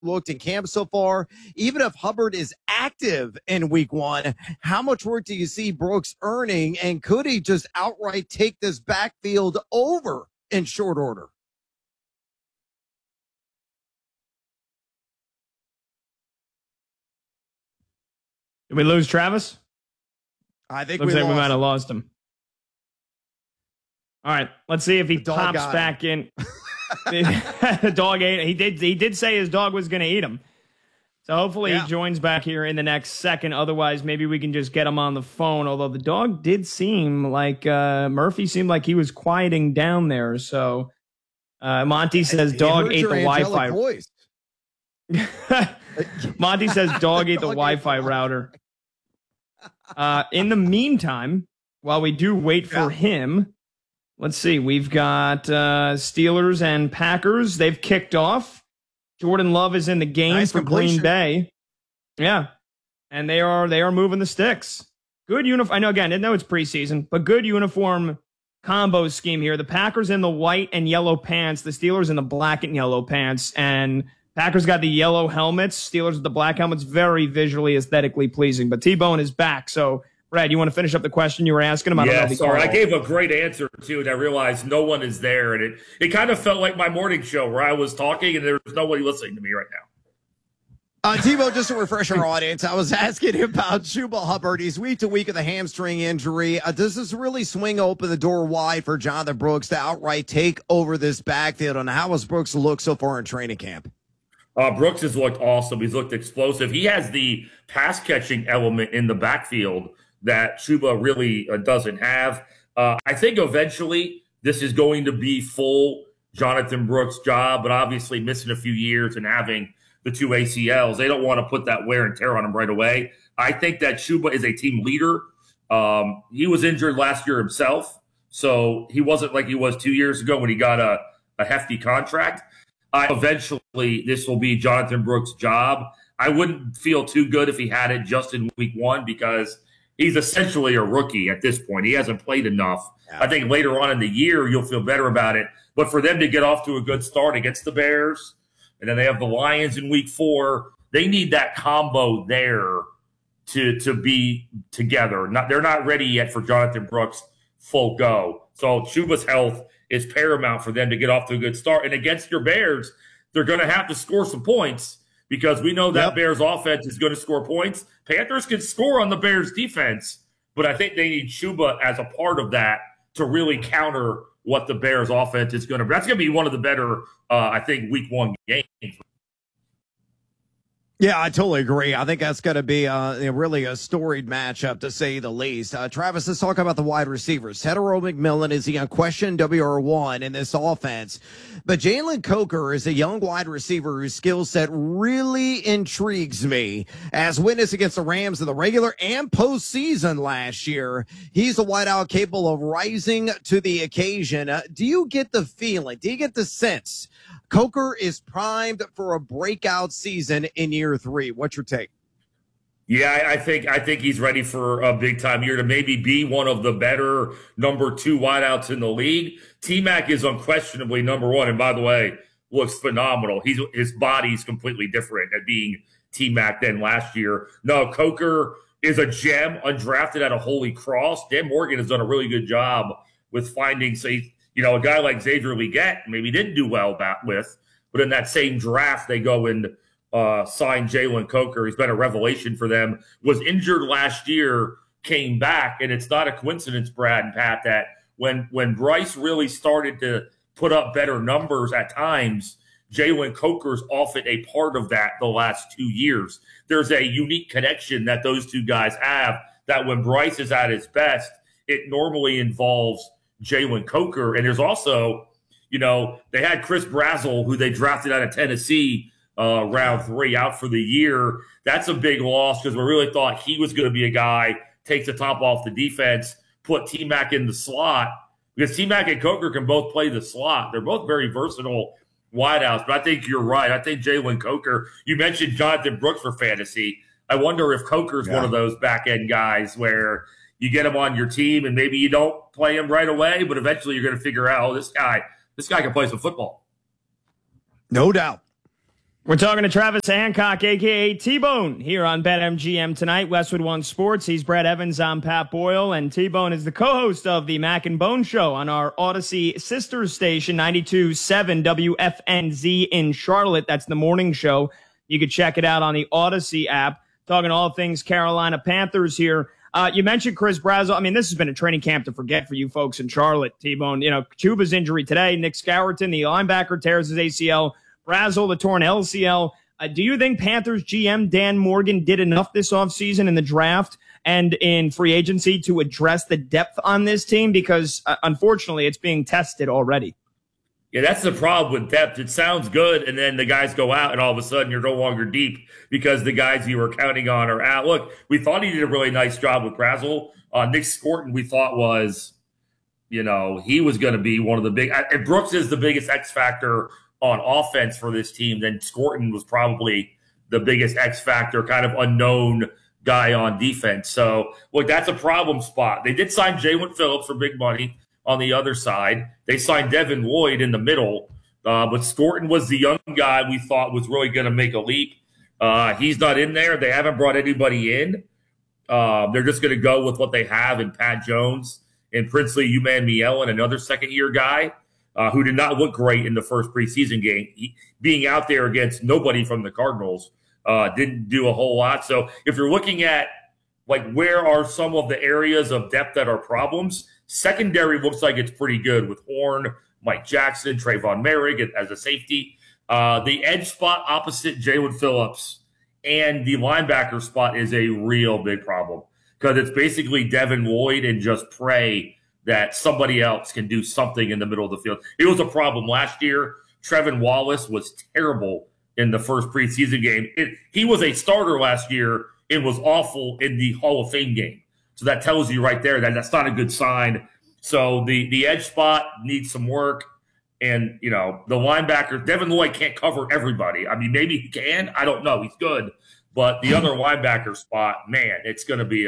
looked in camp so far, even if Hubbard is active in week one, how much work do you see Brooks earning? And could he just outright take this backfield over in short order? Did we lose Travis? I think Looks like we might have lost him. All right, let's see if he pops back in. The dog ate. He did say his dog was going to eat him. So hopefully he joins back here in the next second. Otherwise, maybe we can just get him on the phone. Although the dog did seem like Murphy seemed like he was quieting down there. So Monty says dog ate the Wi-Fi. Monty says dog ate the Wi-Fi router. In the meantime, while we do wait for him, let's see. We've got Steelers and Packers. They've kicked off. Jordan Love is in the game for Green Bay. Yeah. And they are moving the sticks. Good uniform. I know, again, I know it's preseason, but good uniform combo scheme here. The Packers in the white and yellow pants. The Steelers in the black and yellow pants. And Packers got the yellow helmets. Steelers with the black helmets. Very visually, aesthetically pleasing. But T-Bone is back. So, Brad, you want to finish up the question you were asking him? Yeah, sorry. I gave a great answer, too, and I realized no one is there. And it kind of felt like my morning show where I was talking and there was nobody listening to me right now. Tebow, just to refresh our audience, I was asking about Chuba Hubbard. He's week to week with a hamstring injury. Does this really swing open the door wide for Jonathan Brooks to outright take over this backfield? And how has Brooks looked so far in training camp? Brooks has looked awesome. He's looked explosive. He has the pass-catching element in the backfield that Chuba really doesn't have. I think eventually this is going to be full Jonathan Brooks' job, but obviously missing a few years and having the two ACLs, they don't want to put that wear and tear on him right away. I think that Chuba is a team leader. He was injured last year himself, so he wasn't like he was 2 years ago when he got a hefty contract. Eventually, this will be Jonathan Brooks' job. I wouldn't feel too good if he had it just in week one because he's essentially a rookie at this point. He hasn't played enough. I think later on in the year, you'll feel better about it. But for them to get off to a good start against the Bears, and then they have the Lions in week 4, they need that combo there to be together. They're not ready yet for Jonathan Brooks' full go. So Chuba's health is paramount for them to get off to a good start. And against your Bears, they're going to have to score some points because we know that Bears offense is going to score points. Panthers can score on the Bears defense, but I think they need Chuba as a part of that to really counter what the Bears offense is going to. That's going to be one of the better, I think, week 1 games. Yeah, I totally agree. I think that's going to be really a storied matchup, to say the least. Travis, let's talk about the wide receivers. Tetairoa McMillan is the unquestioned WR1 in this offense. But Jalen Coker is a young wide receiver whose skill set really intrigues me. As witness against the Rams in the regular and postseason last year, he's a wideout capable of rising to the occasion. Do you get the feeling, do you get the sense Coker is primed for a breakout season in year 3? What's your take? Yeah, I think he's ready for a big-time year to maybe be one of the better number 2 wideouts in the league. T-Mac is unquestionably number 1, and by the way, looks phenomenal. His body's completely different at being T-Mac than last year. No, Coker is a gem, undrafted at a Holy Cross. Dan Morgan has done a really good job with finding, say, a guy like Xavier Legette maybe didn't do well with, but in that same draft, they go and sign Jalen Coker. He's been a revelation for them. Was injured last year, came back, and it's not a coincidence, Brad and Pat, that when Bryce really started to put up better numbers at times, Jalen Coker's often a part of that the last 2 years. There's a unique connection that those two guys have that when Bryce is at his best, it normally involves Jalen Coker. And there's also, they had Chris Brazzell, who they drafted out of Tennessee round 3, out for the year. That's a big loss because we really thought he was going to be a guy, take the top off the defense, put T-Mac in the slot, because T-Mac and Coker can both play the slot. They're both very versatile wideouts, but I think you're right. I think Jalen Coker, you mentioned Jonathan Brooks for fantasy. I wonder if Coker's one of those back-end guys where you get him on your team and maybe you don't play him right away, but eventually you're going to figure out, this guy can play some football. No doubt. We're talking to Travis Hancock, a.k.a. T-Bone, here on BetMGM tonight. Westwood One Sports. He's Brett Evans. I'm Pat Boyle. And T-Bone is the co-host of the Mac and Bone Show on our Odyssey sister station, 92.7 WFNZ in Charlotte. That's the morning show. You can check it out on the Odyssey app. Talking all things Carolina Panthers here. You mentioned Chris Brazzell. I mean, this has been a training camp to forget for you folks in Charlotte, T-Bone. You know, Chuba's injury today. Nick Scourton, the linebacker, tears his ACL. Brazzell, the torn LCL. Do you think Panthers GM Dan Morgan did enough this offseason in the draft and in free agency to address the depth on this team? Because, unfortunately, it's being tested already. Yeah, that's the problem with depth. It sounds good, and then the guys go out, and all of a sudden you're no longer deep because the guys you were counting on are out. Look, we thought he did a really nice job with Brazzell. Nick Scourton, we thought was, you know, he was going to be one of the big – and Brooks is the biggest X factor on offense for this team. Then Scourton was probably the biggest X factor, kind of unknown guy on defense. So, look, that's a problem spot. They did sign Jalen Phillips for big money on the other side. They signed Devin Lloyd in the middle, but Scourton was the young guy we thought was really going to make a leap. He's not in there. They haven't brought anybody in. They're just going to go with what they have in Pat Jones and Princely Umanmielen, another second-year guy who did not look great in the first preseason game. Being out there against nobody from the Cardinals didn't do a whole lot. So if you're looking at, like, where are some of the areas of depth that are problems, secondary looks like it's pretty good with Horn, Mike Jackson, Trayvon Merrick as a safety. The edge spot opposite Jalen Phillips and the linebacker spot is a real big problem because it's basically Devin Lloyd and just pray that somebody else can do something in the middle of the field. It was a problem last year. Trevin Wallace was terrible in the first preseason game. He was a starter last year and was awful in the Hall of Fame game. So that tells you right there that that's not a good sign. So the edge spot needs some work. And, you know, the linebacker, Devin Lloyd can't cover everybody. I mean, maybe he can. I don't know. He's good. But the other linebacker spot, man, it's going to be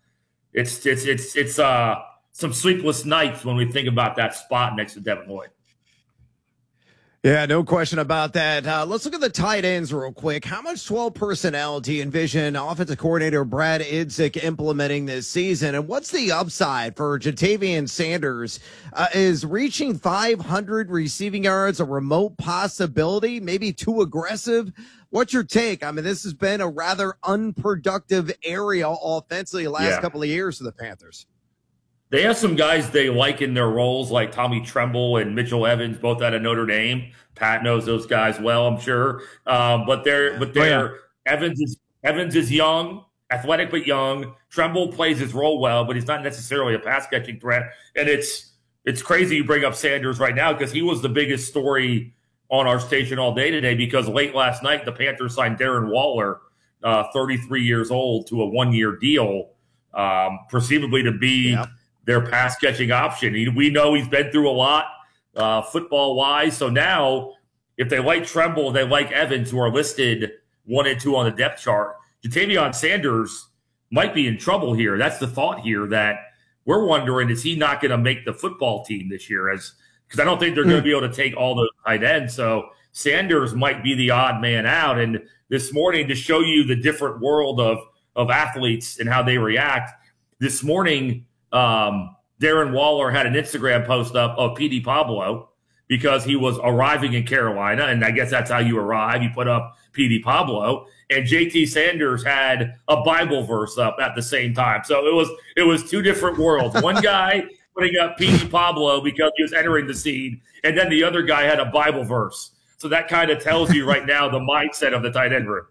some sleepless nights when we think about that spot next to Devin Lloyd. Yeah, no question about that. Let's look at the tight ends real quick. How much 12 personnel do you envision offensive coordinator Brad Idzik implementing this season? And what's the upside for Ja'Tavion Sanders? Is reaching 500 receiving yards a remote possibility? Maybe too aggressive? What's your take? I mean, this has been a rather unproductive area offensively the last couple of years for the Panthers. They have some guys they like in their roles, like Tommy Tremble and Mitchell Evans, both out of Notre Dame. Pat knows those guys well, I'm sure. But Evans is young, athletic but young. Tremble plays his role well, but he's not necessarily a pass catching threat. And it's crazy you bring up Sanders right now because he was the biggest story on our station all day today because late last night the Panthers signed Darren Waller, 33 years old, to a 1-year deal, presumably to be their pass-catching option. We know he's been through a lot football-wise. So now, if they like Tremble, they like Evans, who are listed 1 and 2 on the depth chart, Ja'Tavion Sanders might be in trouble here. That's the thought here that we're wondering, is he not going to make the football team this year? Because I don't think they're going to be able to take all those tight ends. So Sanders might be the odd man out. And this morning, to show you the different world of athletes and how they react, this morning – Darren Waller had an Instagram post up of PD Pablo because he was arriving in Carolina, and I guess that's how you arrive. You put up PD Pablo, and JT Sanders had a Bible verse up at the same time. So it was two different worlds. One guy putting up PD Pablo because he was entering the scene, and then the other guy had a Bible verse. So that kind of tells you right now the mindset of the tight end room.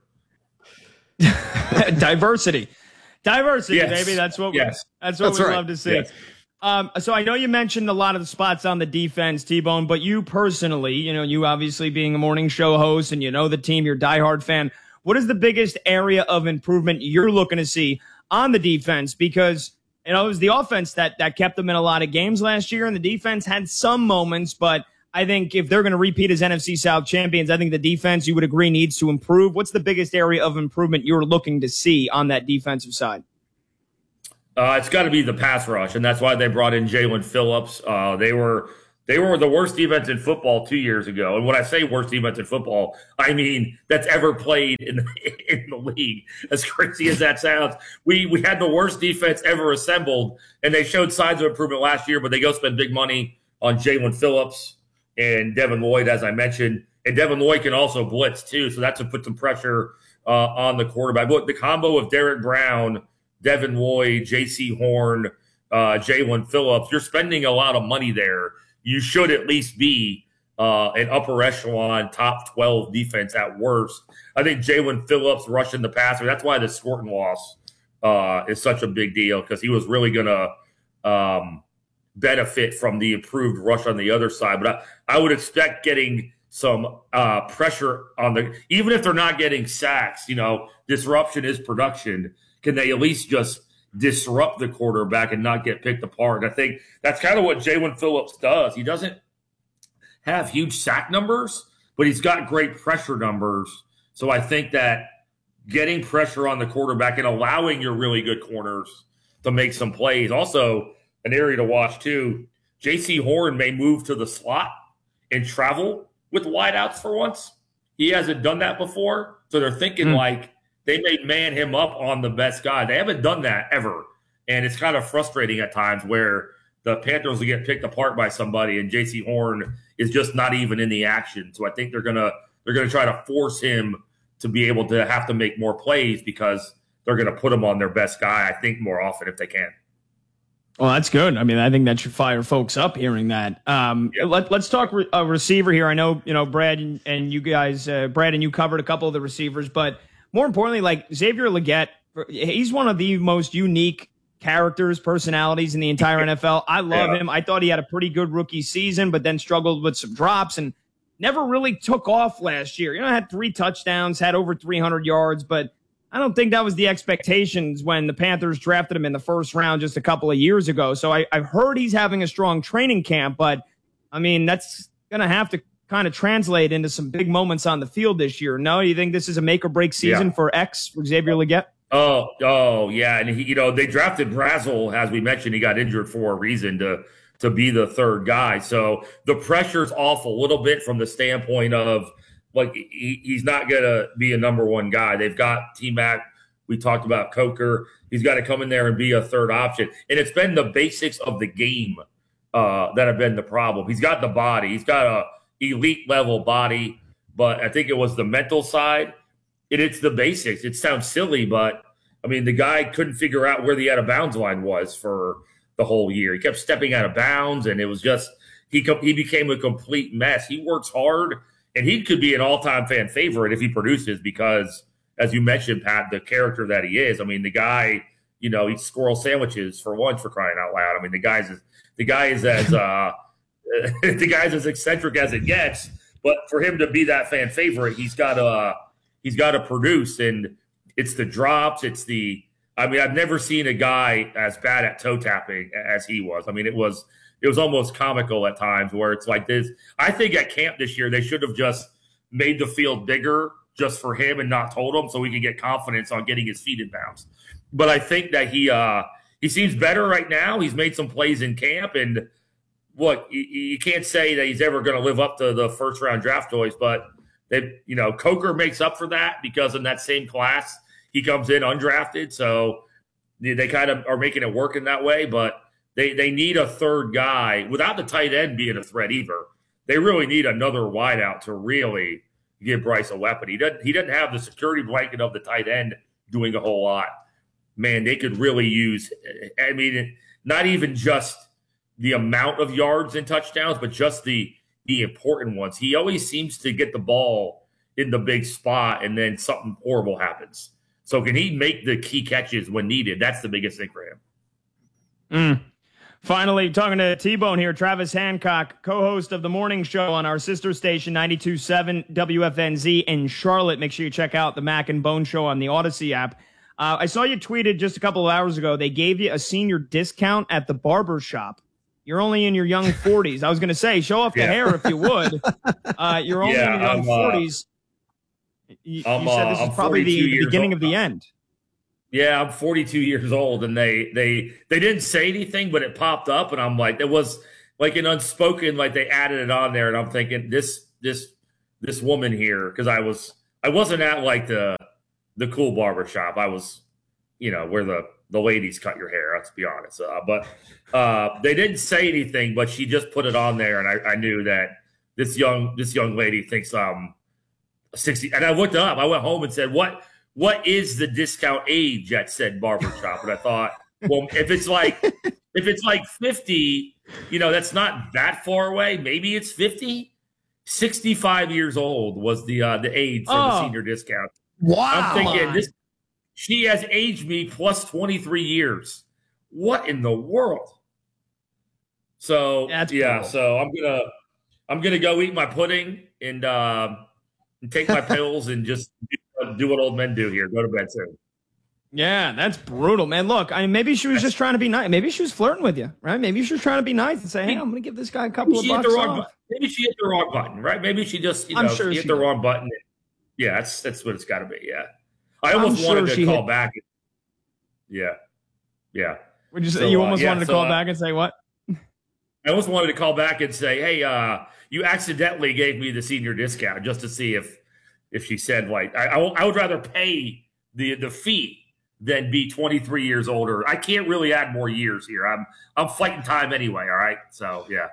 Diversity, yes. baby. That's what we love to see. Yes. So I know you mentioned a lot of the spots on the defense, T-Bone, but you personally, you obviously being a morning show host and the team, you're a diehard fan. What is the biggest area of improvement you're looking to see on the defense? Because, it was the offense that kept them in a lot of games last year, and the defense had some moments, but I think if they're going to repeat as NFC South champions, I think the defense, you would agree, needs to improve. What's the biggest area of improvement you're looking to see on that defensive side? It's got to be the pass rush, and that's why they brought in Jalen Phillips. They were They were the worst defense in football 2 years ago. And when I say worst defense in football, I mean that's ever played in the league. As crazy as that sounds, we had the worst defense ever assembled, and they showed signs of improvement last year, but they go spend big money on Jalen Phillips and Devin Lloyd, as I mentioned. And Devin Lloyd can also blitz, too, so that's to put some pressure on the quarterback. Look, the combo of Derek Brown, Devin Lloyd, J.C. Horn, Jalen Phillips, you're spending a lot of money there. You should at least be an upper echelon, top 12 defense at worst. I think Jalen Phillips rushing the passer. That's why the Scorton loss is such a big deal, because he was really going to benefit from the improved rush on the other side. But I would expect getting some pressure on the – even if they're not getting sacks, disruption is production. Can they at least just – disrupt the quarterback and not get picked apart? And I think that's kind of what Jalen Phillips does. He doesn't have huge sack numbers, but he's got great pressure numbers. So I think that getting pressure on the quarterback and allowing your really good corners to make some plays. Also, an area to watch too, J.C. Horn may move to the slot and travel with wideouts for once. He hasn't done that before. So they're thinking like, they may man him up on the best guy. They haven't done that ever. And it's kind of frustrating at times where the Panthers will get picked apart by somebody and J.C. Horn is just not even in the action. So I think they're gonna try to force him to be able to have to make more plays, because they're going to put him on their best guy, I think, more often if they can. Well, that's good. I mean, I think that should fire folks up hearing that. Let's talk a receiver here. I know, Brad and you guys, Brad and you covered a couple of the receivers, but more importantly, like Xavier Legette, he's one of the most unique characters, personalities in the entire NFL. I love him. I thought he had a pretty good rookie season, but then struggled with some drops and never really took off last year. Had 3 touchdowns, had over 300 yards, but I don't think that was the expectations when the Panthers drafted him in the first round just a couple of years ago. So I've heard he's having a strong training camp, but I mean, that's going to have to kind of translate into some big moments on the field this year. No, you think this is a make or break season for Xavier Legette? Oh, yeah. And they drafted Brazel, as we mentioned. He got injured for a reason to be the third guy. So the pressure's off a little bit from the standpoint of, like, he's not going to be a number one guy. They've got T-Mac. We talked about Coker. He's got to come in there and be a third option. And it's been the basics of the game that have been the problem. He's got the body. He's got a elite level body, but I think it was the mental side. It's the basics. It sounds silly, but I mean, the guy couldn't figure out where the out of bounds line was for the whole year. He kept stepping out of bounds, and it was just he became a complete mess. He works hard, and he could be an all-time fan favorite if he produces, because, as you mentioned, Pat, the character that he is. I mean, the guy, eats squirrel sandwiches for lunch, for crying out loud. I mean, the guy is as the guy's as eccentric as it gets, but for him to be that fan favorite, he's got to produce, and it's the drops. I've never seen a guy as bad at toe tapping as he was. I mean, it was almost comical at times, where it's like this. I think at camp this year, they should have just made the field bigger just for him and not told him, so he could get confidence on getting his feet in bounds. But I think that he seems better right now. He's made some plays in camp, and look, you can't say that he's ever going to live up to the first round draft choice, but Coker makes up for that, because in that same class, he comes in undrafted. So they kind of are making it work in that way, but they need a third guy without the tight end being a threat either. They really need another wideout to really give Bryce a weapon. He doesn't have the security blanket of the tight end doing a whole lot. Man, they could really use, not even just the amount of yards and touchdowns, but just the important ones. He always seems to get the ball in the big spot, and then something horrible happens. So can he make the key catches when needed? That's the biggest thing for him. Finally, talking to T-Bone here, Travis Hancock, co-host of the morning show on our sister station, 92.7 WFNZ in Charlotte. Make sure you check out the Mac and Bone show on the Odyssey app. I saw you tweeted just a couple of hours ago, they gave you a senior discount at the barber shop. You're only in your young 40s. I was going to say, show off the hair if you would. You're only in your young 40s. You said this is probably the beginning of the end. Yeah, I'm 42 years old, and they didn't say anything, but it popped up, and I'm like, like an unspoken, like they added it on there, and I'm thinking this woman here, because I wasn't at like the cool barber shop. I was, where the ladies cut your hair. Let's be honest. But they didn't say anything, but she just put it on there, and I knew that this young lady thinks 60. And I looked up. I went home and said, what is the discount age at said barbershop? And I thought, well, if it's like 50, that's not that far away. Maybe it's 50. 65 years old was the age for the senior discount. Wow. I'm thinking she has aged me plus 23 years. What in the world? So brutal. So I'm gonna go eat my pudding and take my pills and just do what old men do here. Go to bed soon. Yeah, that's brutal, man. Look, maybe she was just trying to be nice. Maybe she was flirting with you, right? Maybe she was trying to be nice and say, hey, I'm going to give this guy a couple of bucks off. Maybe she hit the wrong button, right? Maybe she just, I'm sure hit the wrong button. Yeah, that's what it's got to be, yeah. I almost I'm wanted sure to call back. Yeah. Would you say you almost wanted to call back and say what? I almost wanted to call back and say, hey, you accidentally gave me the senior discount, just to see if she said, like, I would rather pay the fee than be 23 years older. I can't really add more years here. I'm fighting time anyway. All right. So yeah.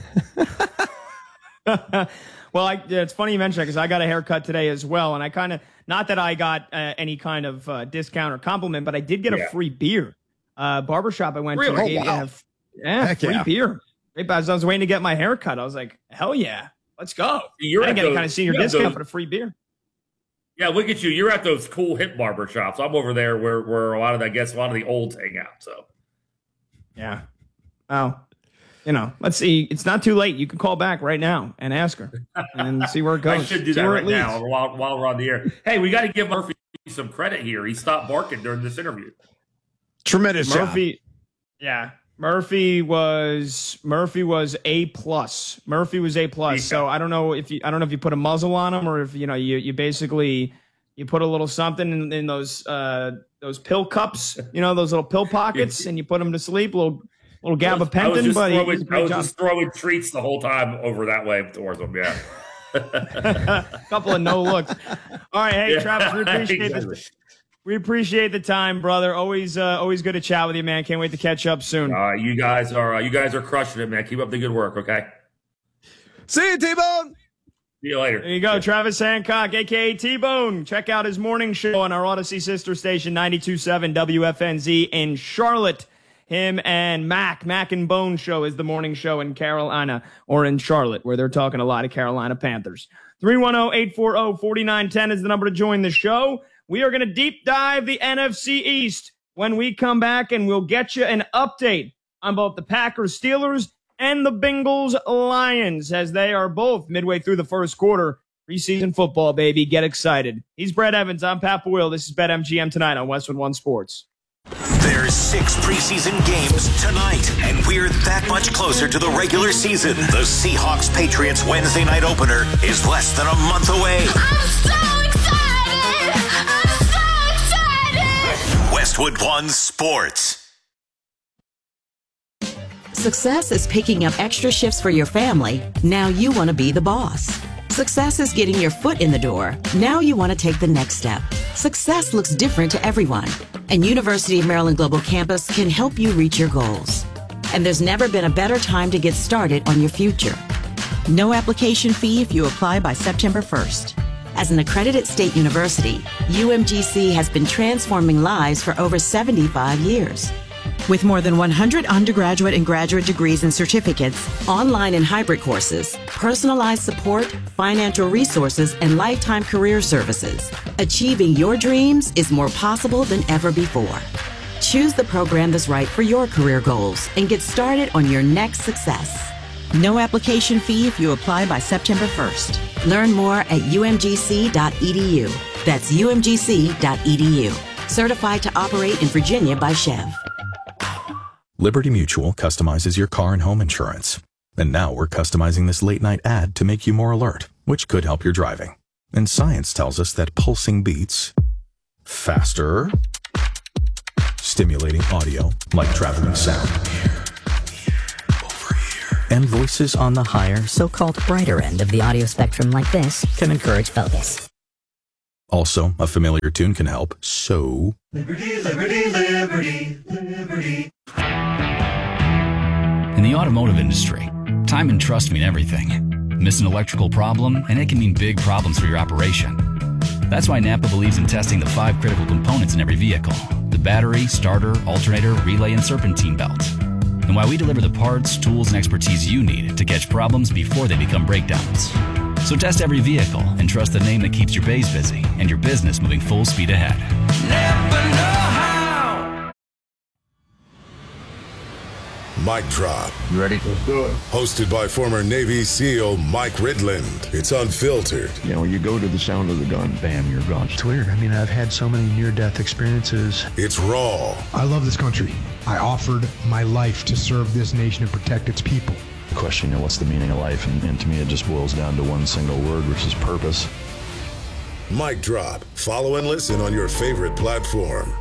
Well, it's funny you mentioned that, because I got a haircut today as well, and I kind of, not that I got any kind of discount or compliment, but I did get a free beer. Barbershop I went to gave free beer. As I was waiting to get my haircut, I was like, hell yeah, let's go. I didn't get any kind of senior discount, but a free beer. Yeah, look at you. You're at those cool hip barber shops. I'm over there where a lot of the olds hang out. So, yeah. Oh, let's see. It's not too late. You can call back right now and ask her and see where it goes. I should do that right now while we're on the air. Hey, we got to give Murphy some credit here. He stopped barking during this interview. Tremendous Murphy, job. Yeah. Murphy was A+. Murphy was A+. Yeah. So I don't know if you put a muzzle on him, or if you basically you put a little something in those pill cups, those little pill pockets, and you put him to sleep. Little gabapentin. I was just throwing treats the whole time over that way towards him. Yeah. A couple of no looks. All right, hey Travis, we appreciate this. We appreciate the time, brother. Always good to chat with you, man. Can't wait to catch up soon. You guys are crushing it, man. Keep up the good work, okay? See you, T-Bone. See you later. There you go, Travis Hancock, a.k.a. T-Bone. Check out his morning show on our Odyssey sister station, 92.7 WFNZ in Charlotte. Him and Mac and Bone show is the morning show in Carolina, or in Charlotte, where they're talking a lot of Carolina Panthers. 310-840-4910 is the number to join the show. We are going to deep dive the NFC East when we come back, and we'll get you an update on both the Packers Steelers and the Bengals Lions, as they are both midway through the first quarter. Preseason football, baby. Get excited. He's Brett Evans. I'm Pat Boyle. This is BetMGM Tonight on Westwood One Sports. There's 6 preseason games tonight, and we're that much closer to the regular season. The Seahawks-Patriots Wednesday night opener is less than a month away. I'm so excited! Westwood One Sports. Success is picking up extra shifts for your family. Now you want to be the boss. Success is getting your foot in the door. Now you want to take the next step. Success looks different to everyone, and University of Maryland Global Campus can help you reach your goals. And there's never been a better time to get started on your future. No application fee if you apply by September 1st. As an accredited state university, UMGC has been transforming lives for over 75 years. With more than 100 undergraduate and graduate degrees and certificates, online and hybrid courses, personalized support, financial resources, and lifetime career services, achieving your dreams is more possible than ever before. Choose the program that's right for your career goals and get started on your next success. No application fee if you apply by September 1st. Learn more at umgc.edu. That's umgc.edu. Certified to operate in Virginia by Chev. Liberty Mutual customizes your car and home insurance. And now we're customizing this late-night ad to make you more alert, which could help your driving. And science tells us that pulsing beats faster, stimulating audio like traveling sound. And voices on the higher, so-called brighter end of the audio spectrum like this can encourage focus. Also, a familiar tune can help, so... Liberty, liberty, liberty, liberty. In the automotive industry, time and trust mean everything. Miss an electrical problem, and it can mean big problems for your operation. That's why Napa believes in testing the 5 critical components in every vehicle: the battery, starter, alternator, relay, and serpentine belt. And why we deliver the parts, tools, and expertise you need to catch problems before they become breakdowns. So test every vehicle and trust the name that keeps your bays busy and your business moving full speed ahead. Never know how. Mic Drop. You ready? Let's do it. Hosted by former Navy SEAL Mike Ridland. It's unfiltered. You know, you go to the sound of the gun, bam, you're gone. It's weird. I mean, I've had so many near-death experiences. It's raw. I love this country. I offered my life to serve this nation and protect its people. Question, you know, what's the meaning of life? And to me, it just boils down to one single word, which is purpose. Mic Drop. Follow and listen on your favorite platform.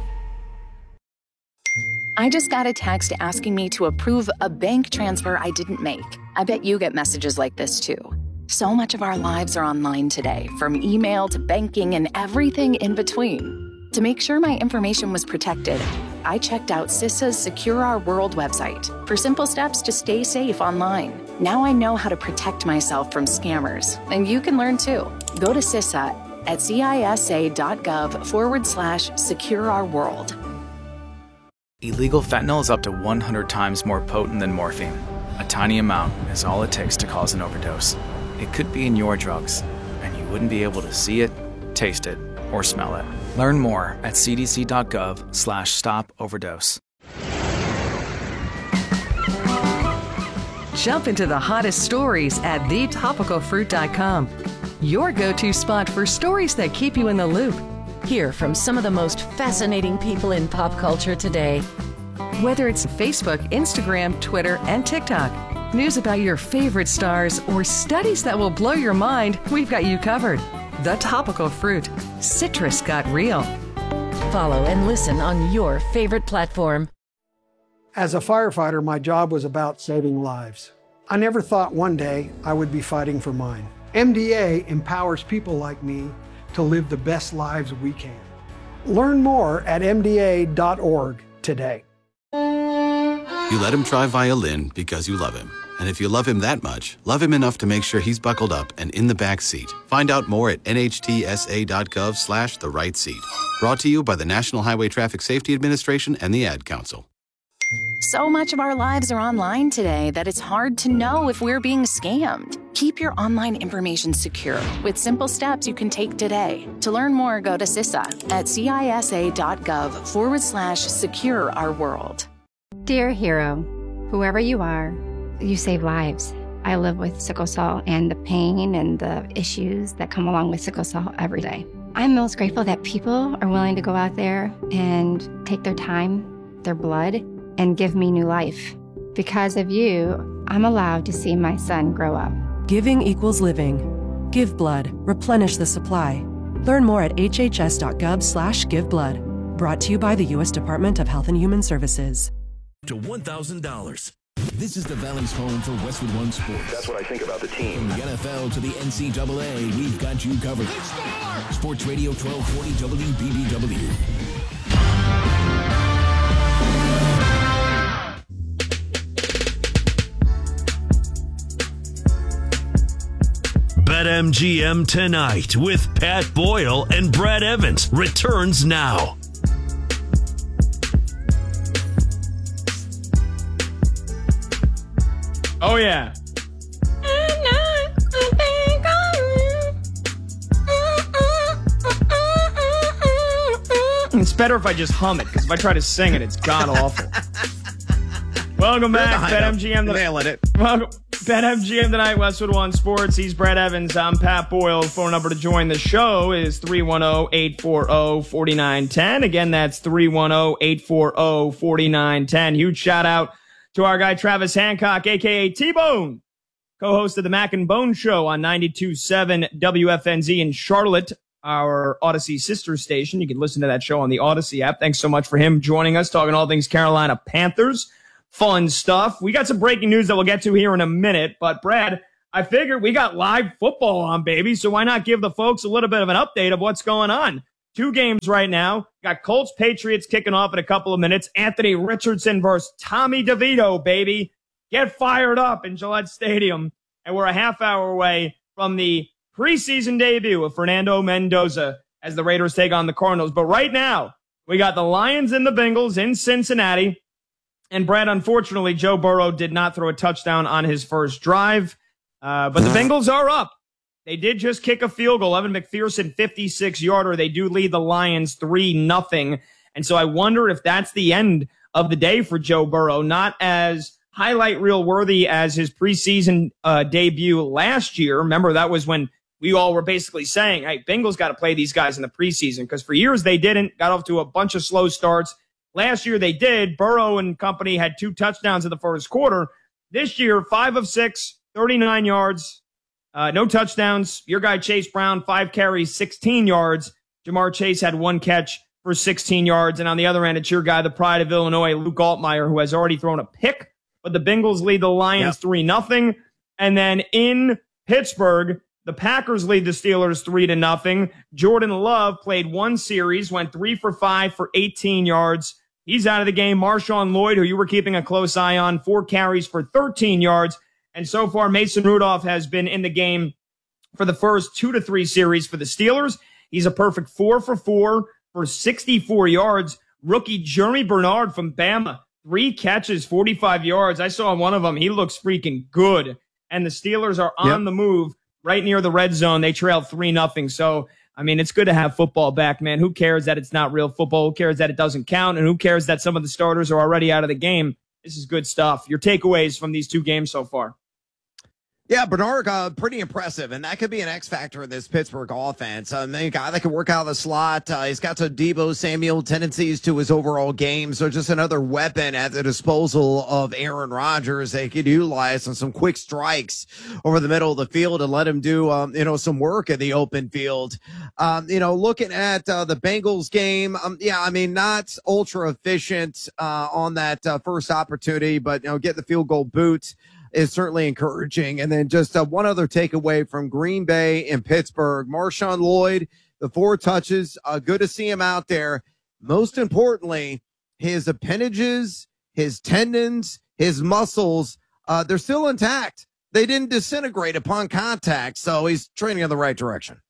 I just got a text asking me to approve a bank transfer I didn't make. I bet you get messages like this too. So much of our lives are online today, from email to banking and everything in between. To make sure my information was protected, I checked out CISA's Secure Our World website for simple steps to stay safe online. Now I know how to protect myself from scammers, and you can learn too. Go to CISA at cisa.gov/Secure Our World. Illegal fentanyl is up to 100 times more potent than morphine. A tiny amount is all it takes to cause an overdose. It could be in your drugs, and you wouldn't be able to see it, taste it, or smell it. Learn more at cdc.gov/stop-overdose. Jump into the hottest stories at thetopicalfruit.com. Your go-to spot for stories that keep you in the loop. Hear from some of the most fascinating people in pop culture today. Whether it's Facebook, Instagram, Twitter, and TikTok, news about your favorite stars, or studies that will blow your mind, we've got you covered. The Topical Fruit. Citrus got real. Follow and listen on your favorite platform. As a firefighter, my job was about saving lives. I never thought one day I would be fighting for mine. MDA empowers people like me to live the best lives we can. Learn more at mda.org today. You let him try violin because you love him. And if you love him that much, love him enough to make sure he's buckled up and in the back seat. Find out more at nhtsa.gov/the-right-seat. Brought to you by the National Highway Traffic Safety Administration and the Ad Council. So much of our lives are online today that it's hard to know if we're being scammed. Keep your online information secure with simple steps you can take today. To learn more, go to CISA at cisa.gov/Secure Our World. Dear hero, whoever you are, you save lives. I live with sickle cell and the pain and the issues that come along with sickle cell every day. I'm most grateful that people are willing to go out there and take their time, their blood, and give me new life. Because of you, I'm allowed to see my son grow up. Giving equals living. Give blood. Replenish the supply. Learn more at hhs.gov/giveblood. Brought to you by the U.S. Department of Health and Human Services. To $1,000. This is the Valley's home for Westwood One Sports. That's what I think about the team. From the NFL to the NCAA, we've got you covered. Sports Radio 1240 WBBW. BetMGM Tonight with Pat Boyle and Brad Evans returns now. Oh, yeah. It's better if I just hum it, because if I try to sing it, it's god-awful. Welcome back, BetMGM Tonight. Nailing it. Welcome, BetMGM Tonight, Westwood One Sports. He's Brad Evans. I'm Pat Boyle. Phone number to join the show is 310-840-4910. Again, that's 310-840-4910. Huge shout-out to our guy Travis Hancock, a.k.a. T-Bone, co-host of the Mac and Bone Show on 92.7 WFNZ in Charlotte, our Odyssey sister station. You can listen to that show on the Odyssey app. Thanks so much for him joining us, talking all things Carolina Panthers. fun stuff. We got some breaking news that we'll get to here in a minute. But, Brad, I figured we got live football on, baby, so why not give the folks a little bit of an update of what's going on? 2 games right now. Got Colts-Patriots kicking off in a couple of minutes. Anthony Richardson versus Tommy DeVito, baby. Get fired up in Gillette Stadium. And we're a half hour away from the preseason debut of Fernando Mendoza as the Raiders take on the Cardinals. But right now, we got the Lions and the Bengals in Cincinnati. And Brad, unfortunately, Joe Burrow did not throw a touchdown on his first drive. But the Bengals are up. They did just kick a field goal. Evan McPherson, 56-yarder. They do lead the Lions 3-0. And so I wonder if that's the end of the day for Joe Burrow. Not as highlight reel worthy as his preseason debut last year. Remember, that was when we all were basically saying, hey, Bengals got to play these guys in the preseason, because for years they didn't. Got off to a bunch of slow starts. Last year they did. Burrow and company had 2 touchdowns in the first quarter. This year, 5 of 6, 39 yards. No touchdowns. Your guy, Chase Brown, 5 carries, 16 yards. Jamar Chase had 1 catch for 16 yards. And on the other end, it's your guy, the pride of Illinois, Luke Altmaier, who has already thrown a pick. But the Bengals lead the Lions 3-0. And then in Pittsburgh, the Packers lead the Steelers 3-0. Jordan Love played 1 series, went 3 for 5 for 18 yards. He's out of the game. Marshawn Lloyd, who you were keeping a close eye on, 4 carries for 13 yards. And so far, Mason Rudolph has been in the game for the first 2 to 3 series for the Steelers. He's a perfect 4 for 4 for 64 yards. Rookie Jeremy Bernard from Bama, 3 catches, 45 yards. I saw one of them. He looks freaking good. And the Steelers are on the move right near the red zone. They trail 3-0. So, I mean, it's good to have football back, man. Who cares that it's not real football? Who cares that it doesn't count? And who cares that some of the starters are already out of the game? This is good stuff. Your takeaways from these 2 games so far? Yeah, Bernard, pretty impressive, and that could be an X factor in this Pittsburgh offense. A guy that can work out of the slot. He's got some Deebo Samuel tendencies to his overall game, so just another weapon at the disposal of Aaron Rodgers. They could utilize on some quick strikes over the middle of the field and let him do, some work in the open field. Looking at the Bengals game, not ultra efficient on that first opportunity, but getting the field goal boot is certainly encouraging. And then just one other takeaway from Green Bay and Pittsburgh. Marshawn Lloyd, the 4 touches, good to see him out there. Most importantly, his appendages, his tendons, his muscles, they're still intact. They didn't disintegrate upon contact, so he's training in the right direction.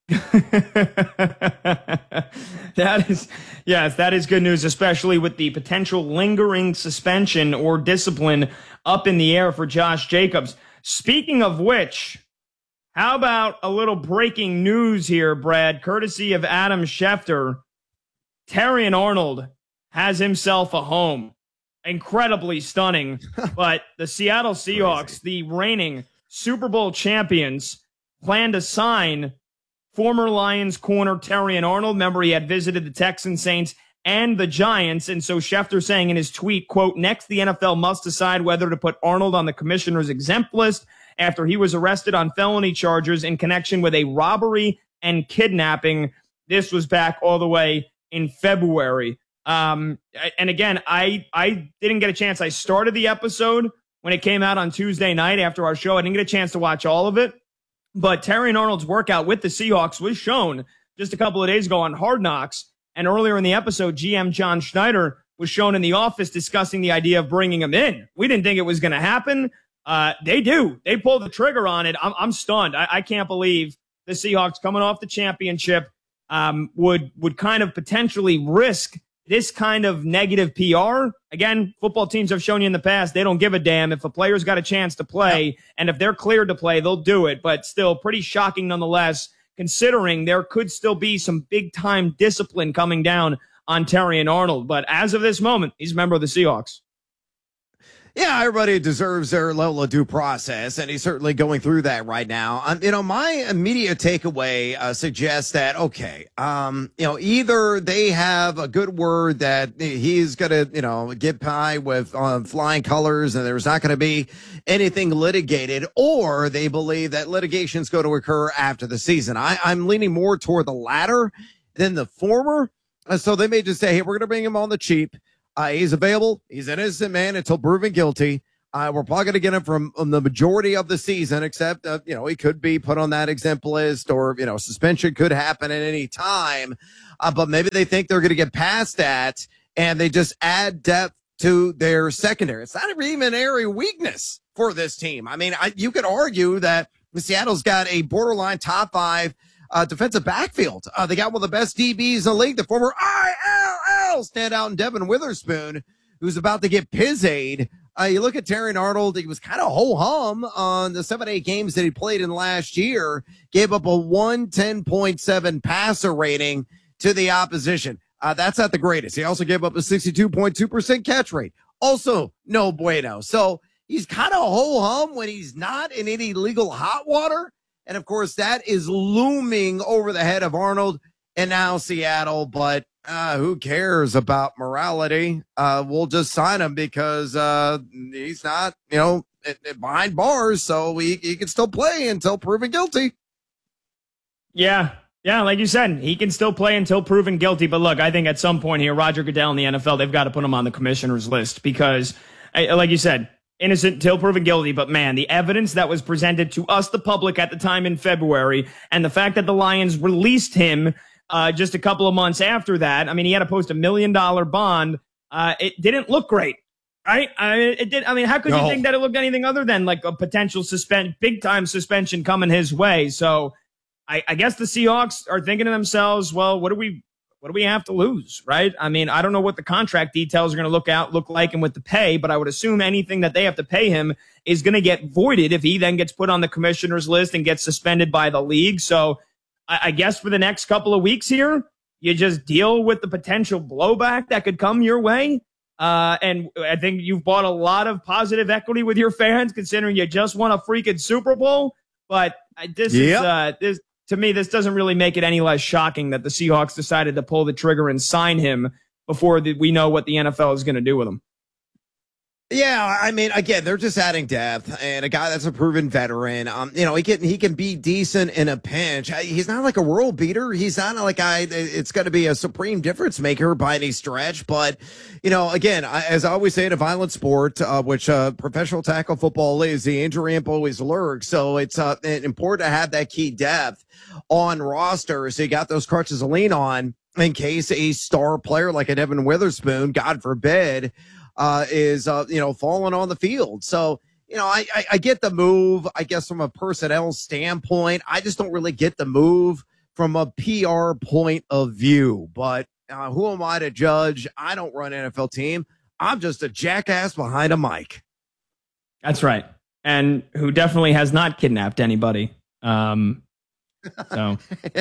That is good news, especially with the potential lingering suspension or discipline up in the air for Josh Jacobs. Speaking of which, how about a little breaking news here, Brad, courtesy of Adam Schefter. Terrion Arnold has himself a home. Incredibly stunning. But the Seattle Seahawks, the reigning Super Bowl champions, plan to sign former Lions corner Terrion Arnold. Remember, he had visited the Texans, Saints, and the Giants. And so Schefter saying in his tweet, quote, next the NFL must decide whether to put Arnold on the commissioner's exempt list after he was arrested on felony charges in connection with a robbery and kidnapping. This was back all the way in February. And again, I didn't get a chance. I started the episode when it came out on Tuesday night after our show. I didn't get a chance to watch all of it. But Terrion Arnold's workout with the Seahawks was shown just a couple of days ago on Hard Knocks. And earlier in the episode, GM John Schneider was shown in the office discussing the idea of bringing him in. We didn't think it was going to happen. They do. They pulled the trigger on it. I'm stunned. I can't believe the Seahawks coming off the championship would kind of potentially risk this kind of negative PR. Again, football teams have shown you in the past, they don't give a damn if a player's got a chance to play, and if they're cleared to play, they'll do it. But still pretty shocking nonetheless, considering there could still be some big-time discipline coming down on Terrion Arnold. But as of this moment, he's a member of the Seahawks. Yeah, everybody deserves their level of due process, and he's certainly going through that right now. My immediate takeaway suggests that, okay, either they have a good word that he's going to, get by with flying colors and there's not going to be anything litigated, or they believe that litigation's going to occur after the season. I'm leaning more toward the latter than the former. So they may just say, hey, we're going to bring him on the cheap. He's available. He's an innocent man until proven guilty. We're probably going to get him from the majority of the season, except, he could be put on that exempt list or, suspension could happen at any time. But maybe they think they're going to get past that and they just add depth to their secondary. It's not even an area weakness for this team. I mean, you could argue that Seattle's got a borderline top 5 defensive backfield. They got one of the best DBs in the league, the former ILL standout in Devin Witherspoon, who's about to get pizzade. You look at Terrion Arnold, he was kind of ho-hum on the 7-8 games that he played in last year, gave up a 110.7 passer rating to the opposition. That's not the greatest. He also gave up a 62.2% catch rate. Also, no bueno. So he's kind of ho-hum when he's not in any legal hot water. And, of course, that is looming over the head of Arnold and now Seattle. But who cares about morality? We'll just sign him because he's not, behind bars. So he can still play until proven guilty. Yeah. Yeah, like you said, he can still play until proven guilty. But look, I think at some point here, Roger Goodell and the NFL, they've got to put him on the commissioner's list because, like you said, innocent till proven guilty. But man, the evidence that was presented to us, the public at the time in February, and the fact that the Lions released him just a couple of months after that. I mean, he had to post $1 million bond. It didn't look great, right? It did. I mean, how could you think that it looked anything other than like a potential big time suspension coming his way? So I guess the Seahawks are thinking to themselves, well, what do we have to lose, right? I mean, I don't know what the contract details are going to look like and with the pay, but I would assume anything that they have to pay him is going to get voided if he then gets put on the commissioner's list and gets suspended by the league. So I guess for the next couple of weeks here, you just deal with the potential blowback that could come your way. And I think you've bought a lot of positive equity with your fans, considering you just won a freaking Super Bowl. But to me, this doesn't really make it any less shocking that the Seahawks decided to pull the trigger and sign him before we know what the NFL is going to do with him. Yeah, I mean, again, they're just adding depth, and a guy that's a proven veteran. He can be decent in a pinch. He's not like a world beater. He's not like it's going to be a supreme difference maker by any stretch. But again, as I always say in a violent sport, which professional tackle football is, the injury imp always lurks. So it's important to have that key depth on roster, so you got those crutches to lean on in case a star player like a Devin Witherspoon, God forbid, is falling on the field. So, I get the move, I guess, from a personnel standpoint. I just don't really get the move from a PR point of view. But who am I to judge? I don't run an NFL team. I'm just a jackass behind a mic. That's right. And who definitely has not kidnapped anybody. So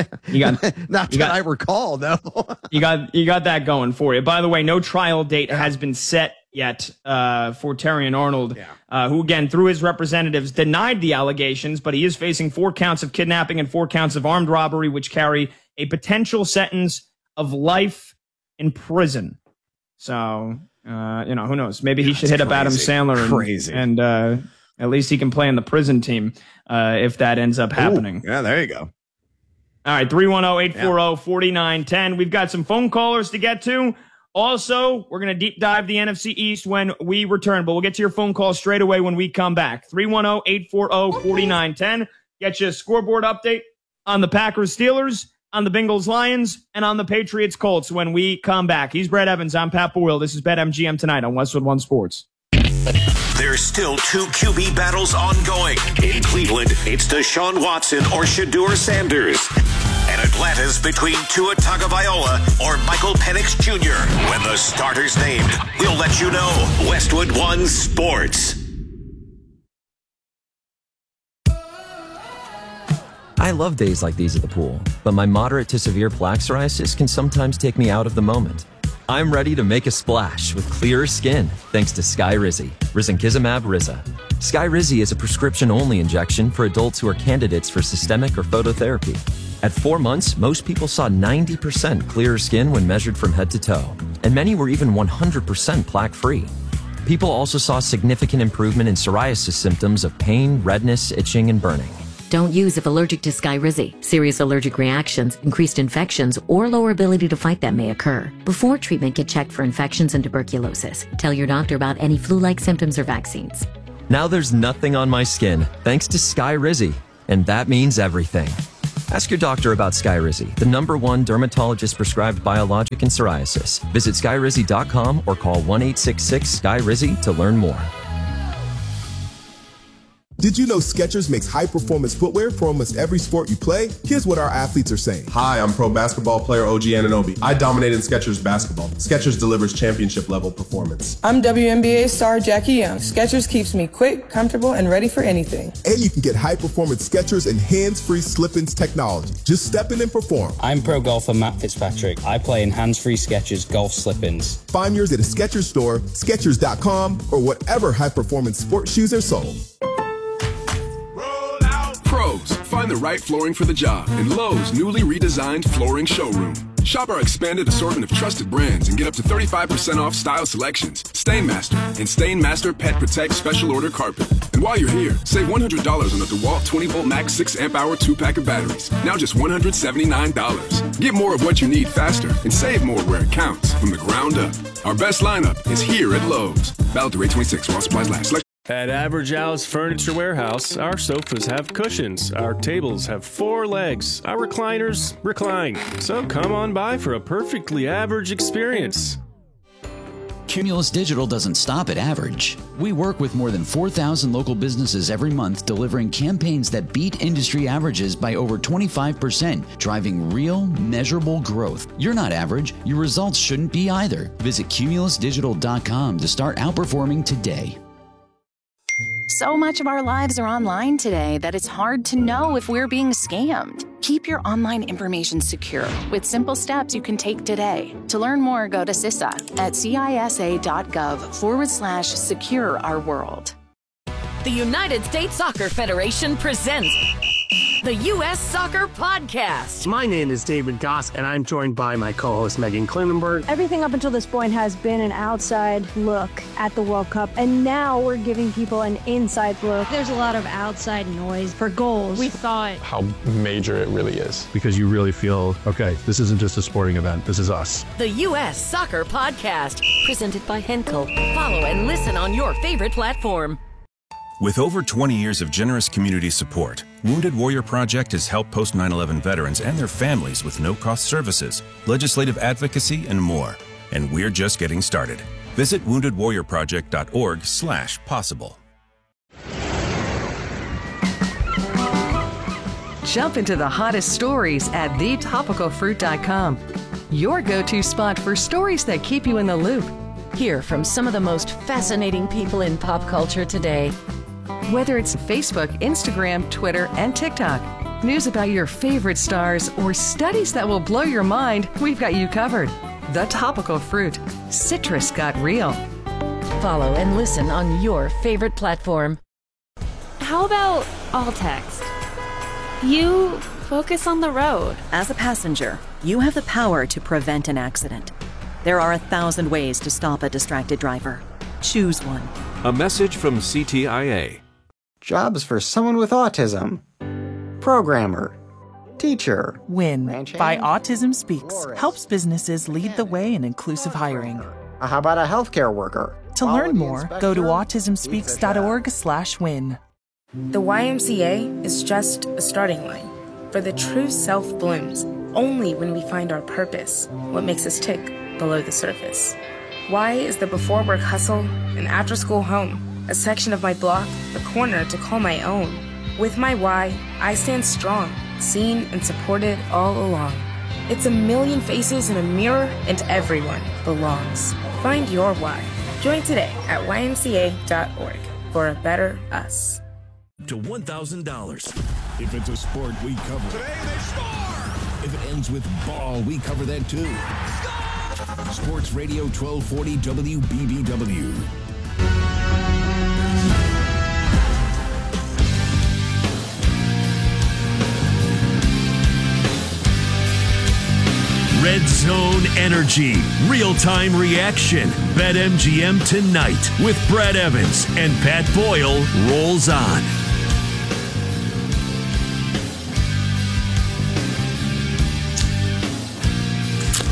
I recall, though. you got that going for you. By the way, no trial date has been set yet for Terrion Arnold, who again through his representatives denied the allegations, but he is facing 4 counts of kidnapping and 4 counts of armed robbery, which carry a potential sentence of life in prison. So who knows? Maybe he should hit up Adam Sandler and at least he can play in the prison team if that ends up happening. Yeah, there you go. All right, 310-840-4910. We've got some phone callers to get to. Also, we're going to deep dive the NFC East when we return, but we'll get to your phone call straight away when we come back. 310-840-4910. Get you a scoreboard update on the Packers-Steelers, on the Bengals-Lions, and on the Patriots-Colts when we come back. He's Brett Evans. I'm Pat Boyle. This is BetMGM Tonight on Westwood One Sports. There's still 2 QB battles ongoing. In Cleveland, it's Deshaun Watson or Shedeur Sanders. And Atlanta's between Tua Tagovailoa or Michael Penix Jr. When the starter's named, we'll let you know. Westwood One Sports. I love days like these at the pool, but my moderate to severe plaque psoriasis can sometimes take me out of the moment. I'm ready to make a splash with clearer skin thanks to Skyrizi, risankizumab Riza. Skyrizi is a prescription-only injection for adults who are candidates for systemic or phototherapy. At 4 months, most people saw 90% clearer skin when measured from head to toe, and many were even 100% plaque-free. People also saw significant improvement in psoriasis symptoms of pain, redness, itching, and burning. Don't use if allergic to Skyrizi. Serious allergic reactions, increased infections, or lower ability to fight them may occur. Before treatment, get checked for infections and tuberculosis. Tell your doctor about any flu-like symptoms or vaccines. Now there's nothing on my skin thanks to Skyrizi, and that means everything. Ask your doctor about Skyrizi, the #1 dermatologist-prescribed biologic in psoriasis. Visit Skyrizi.com or call 1-866-SKYRIZI to learn more. Did you know Skechers makes high-performance footwear for almost every sport you play? Here's what our athletes are saying. Hi, I'm pro basketball player OG Anunoby. I dominate in Skechers basketball. Skechers delivers championship-level performance. I'm WNBA star Jackie Young. Skechers keeps me quick, comfortable, and ready for anything. And you can get high-performance Skechers and hands-free slip-ins technology. Just step in and perform. I'm pro golfer Matt Fitzpatrick. I play in hands-free Skechers golf slip-ins. Find yours at a Skechers store, Skechers.com, or whatever high-performance sports shoes are sold. Pros, find the right flooring for the job in Lowe's newly redesigned flooring showroom. Shop our expanded assortment of trusted brands and get up to 35% off style selections, Stainmaster, and Stainmaster Pet Protect Special Order Carpet. And while you're here, save $100 on the DeWalt 20-volt max 6-amp-hour 2-pack of batteries. Now just $179. Get more of what you need faster and save more where it counts from the ground up. Our best lineup is here at Lowe's. Valid through 8/26 while supplies last. At Average Al's Furniture Warehouse, our sofas have cushions, our tables have 4 legs, our recliners recline. So come on by for a perfectly average experience. Cumulus Digital doesn't stop at average. We work with more than 4,000 local businesses every month, delivering campaigns that beat industry averages by over 25%, driving real, measurable growth. You're not average. Your results shouldn't be either. Visit cumulusdigital.com to start outperforming today. So much of our lives are online today that it's hard to know if we're being scammed. Keep your online information secure with simple steps you can take today. To learn more, go to CISA at CISA.gov/secure our world. The United States Soccer Federation presents the U.S. Soccer Podcast. My name is David Goss, and I'm joined by my co-host Megan Klinenberg. Everything up until this point has been an outside look at the World Cup, and now we're giving people an inside look. There's a lot of outside noise for goals. We thought How major it really is. Because you really feel, okay, this isn't just a sporting event, this is us. The U.S. Soccer Podcast, presented by Henkel. Follow and listen on your favorite platform. With over 20 years of generous community support, Wounded Warrior Project has helped post 9/11 veterans and their families with no-cost services, legislative advocacy, and more. And we're just getting started. Visit woundedwarriorproject.org/possible. Jump into the hottest stories at thetopicalfruit.com. Your go-to spot for stories that keep you in the loop. Hear from some of the most fascinating people in pop culture today. Whether it's Facebook, Instagram, Twitter, and TikTok, news about your favorite stars, or studies that will blow your mind, we've got you covered. The Topical Fruit. Citrus got real. Follow and listen on your favorite platform. How about all text? You focus on the road. As a passenger, you have the power to prevent an accident. There are 1,000 ways to stop a distracted driver. Choose one. A message from CTIA. Jobs for someone with autism. Programmer. Teacher. WIN by Autism Speaks helps businesses lead the way in inclusive hiring. How about a healthcare worker? To learn more, go to autismspeaks.org/win. The YMCA is just a starting line, for the true self blooms only when we find our purpose, what makes us tick below the surface. Y is the before work hustle, an after school home, a section of my block, a corner to call my own. With my Y, I stand strong, seen and supported all along. It's a million faces in a mirror, and everyone belongs. Find your why. Join today at ymca.org for a better us. To $1,000. If it's a sport, we cover it. Today they score! If it ends with ball, we cover that too. Score! Sports Radio 1240 WBBW. Red Zone Energy, real-time reaction. BetMGM tonight with Brad Evans and Pat Boyle rolls on.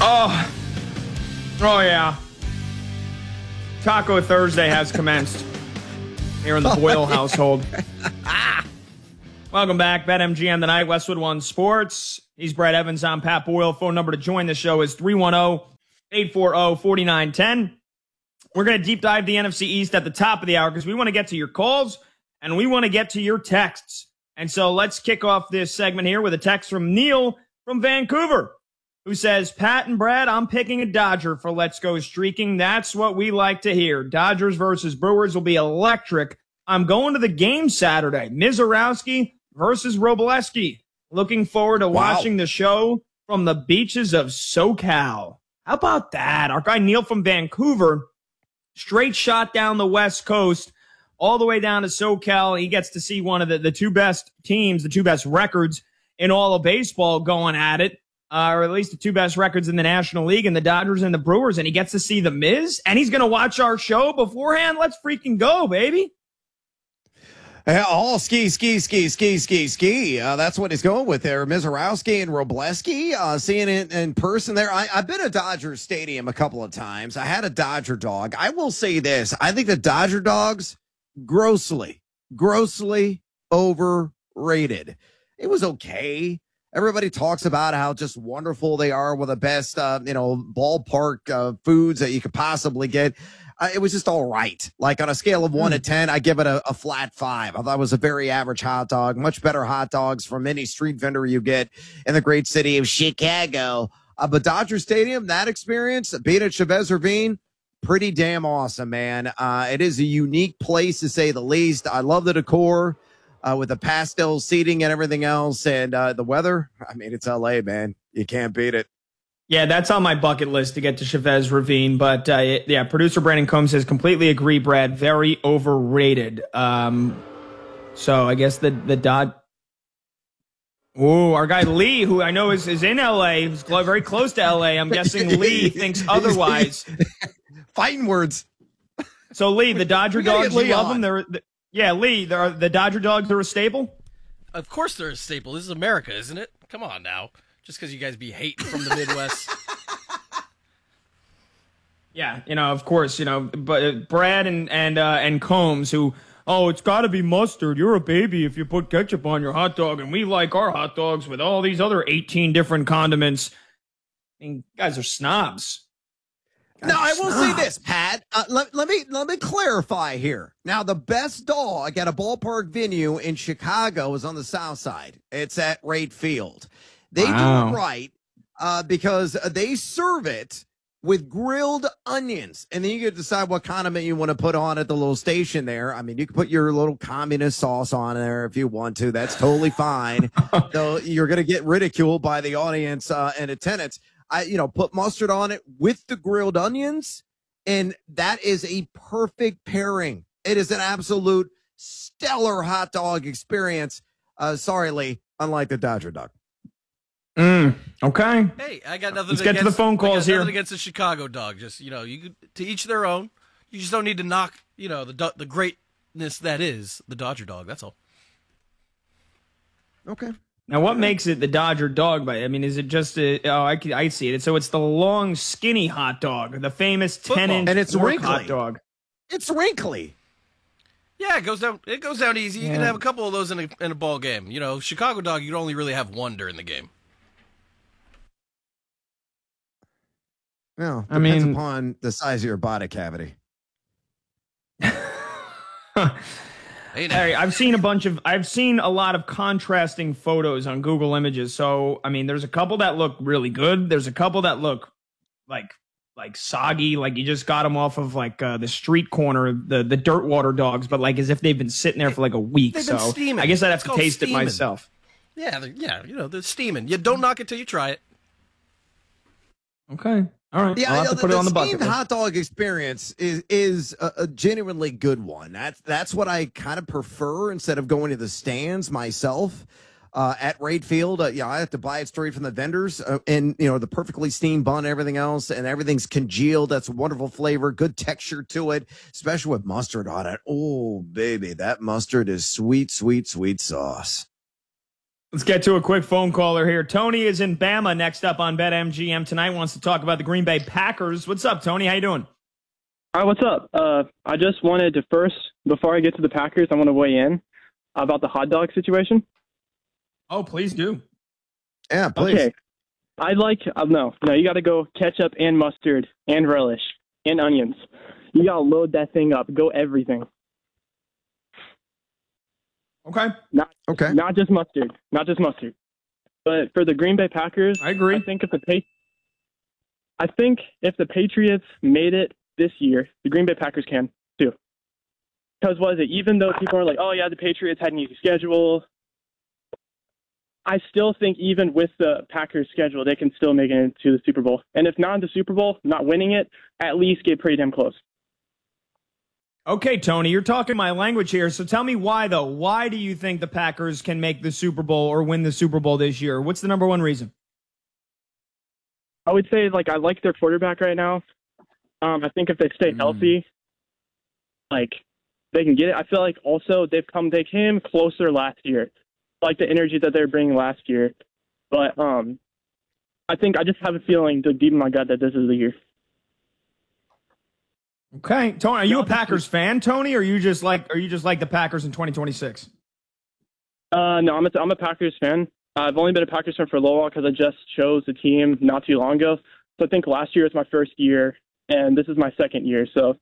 Oh, yeah. Taco Thursday has commenced here in the Boyle household. Welcome back. BetMGM tonight, Westwood One Sports. He's Brett Evans. I'm Pat Boyle. Phone number to join the show is 310-840-4910. We're going to deep dive the NFC East at the top of the hour because we want to get to your calls and we want to get to your texts. And so let's kick off this segment here with a text from Neil from Vancouver, who says, Pat and Brad, I'm picking a Dodger for Let's Go Streaking. That's what we like to hear. Dodgers versus Brewers will be electric. I'm going to the game Saturday. Mizorowski versus Robleski. Looking forward to watching the show from the beaches of SoCal. How about that? Our guy Neil from Vancouver, straight shot down the West Coast, all the way down to SoCal. He gets to see one of the two best teams, the two best records in all of baseball going at it. Or at least the two best records in the National League, and the Dodgers and the Brewers, and he gets to see the Miz, and he's going to watch our show beforehand. Let's freaking go, baby. All ski. That's what he's going with there. Mizorowski and Robleski, seeing it in person there. I've been to Dodger Stadium a couple of times. I had a Dodger dog. I will say this. I think the Dodger dogs, grossly overrated. It was okay. Everybody talks about how just wonderful they are, with the best, ballpark foods that you could possibly get. It was just all right. Like on a scale of 1 to 10, I give it a flat 5. I thought it was a very average hot dog. Much better hot dogs from any street vendor you get in the great city of Chicago. But Dodger Stadium, that experience, being at Chavez Ravine, pretty damn awesome, man. It is a unique place, to say the least. I love the decor. With the pastel seating and everything else, and the weather. I mean, it's LA, man. You can't beat it. Yeah, that's on my bucket list to get to Chavez Ravine. But producer Brandon Combs says completely agree, Brad. Very overrated. So I guess the Dod. Oh, our guy Lee, who I know is in LA, who's very close to LA. I'm guessing Lee thinks otherwise. Fighting words. So Lee, the Dodger dogs, you love them. Yeah, Lee, the Dodger dogs are a staple? Of course they're a staple. This is America, isn't it? Come on now. Just because you guys be hating from the Midwest. Yeah, of course, but Brad and Combs, who, it's got to be mustard. You're a baby if you put ketchup on your hot dog, and we like our hot dogs with all these other 18 different condiments. I mean, guys are snobs. Now, I will say this, Pat. Let me clarify here. Now, the best dog at a ballpark venue in Chicago is on the south side. It's at Wright Field. They do it right because they serve it with grilled onions. And then you get to decide what condiment you want to put on at the little station there. I mean, you can put your little communist sauce on there if you want to. That's totally fine. Though you're going to get ridiculed by the audience and attendants. Put mustard on it with the grilled onions, and that is a perfect pairing. It is an absolute stellar hot dog experience. Sorry, Lee, unlike the Dodger dog. Okay. Hey, I got nothing. Let's get to the phone calls here. Nothing against the Chicago dog. Just to each their own. You just don't need to knock the greatness that is the Dodger dog. That's all. Okay. Now, what makes it the Dodger dog? I mean, is it just I see it. So it's the long, skinny hot dog, the famous 10-inch and it's wrinkly hot dog. It's wrinkly. Yeah, it goes down easy. You can have a couple of those in a ball game. Chicago dog, you'd only really have one during the game. No, depends upon the size of your body cavity. Hey, I've seen a lot of contrasting photos on Google Images. So, I mean, there's a couple that look really good. There's a couple that look like soggy, like you just got them off of the street corner, the Dirtwater dogs, but as if they've been sitting there for a week. So steaming. I guess I'd have to taste it myself. Yeah, they're steaming. You don't knock it till you try it. Okay. All right. Yeah, I'll have to put it on the bucket list. The steamed hot dog experience is a genuinely good one. That's what I kind of prefer instead of going to the stands myself at Wright Field. I have to buy it straight from the vendors, and the perfectly steamed bun, and everything else, and everything's congealed. That's a wonderful flavor, good texture to it, especially with mustard on it. Oh, baby, that mustard is sweet, sweet, sweet sauce. Let's get to a quick phone caller here. Tony is in Bama next up on BetMGM tonight. Wants to talk about the Green Bay Packers. What's up, Tony? How you doing? All right, what's up? I just wanted to first, before I get to the Packers, I want to weigh in about the hot dog situation. Oh, please do. Yeah, please. Okay. I like, no, you got to go ketchup and mustard and relish and onions. You got to load that thing up. Go everything. Okay. Not just mustard. But for the Green Bay Packers, I agree. I think if the Patriots made it this year, the Green Bay Packers can too. Because even though people are like, oh yeah, the Patriots had an easy schedule, I still think even with the Packers schedule, they can still make it into the Super Bowl. And if not in the Super Bowl, not winning it, at least get pretty damn close. Okay, Tony, you're talking my language here. So tell me why, though. Why do you think the Packers can make the Super Bowl or win the Super Bowl this year? What's the number one reason? I would say, I like their quarterback right now. I think if they stay healthy, they can get it. I feel like also they came closer last year. Like the energy that they were bringing last year. But I just have a feeling deep in my gut that this is the year. Okay, Tony, are you a Packers fan, Tony, or are you just like the Packers in 2026? No, I'm a Packers fan. I've only been a Packers fan for a little while because I just chose the team not too long ago. So I think last year was my first year, and this is my second year. So,